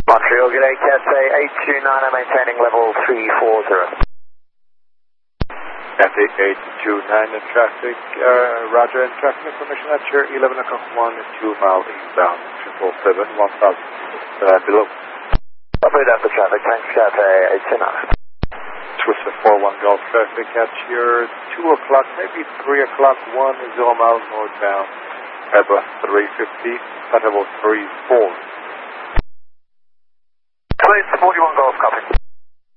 Montreal, good day, Cathay 829, I'm maintaining level 340. Cathay 829 in traffic, roger, and traffic information at your 11 o'clock 1 2 mile eastbound, 777, 1000 below. Copy that for traffic, thanks Cathay 829. Twister 41 Golf traffic at your 2 o'clock, maybe 3 o'clock, 10 miles northbound, Airbus 350, level 34. Please, 41 Golf, copy.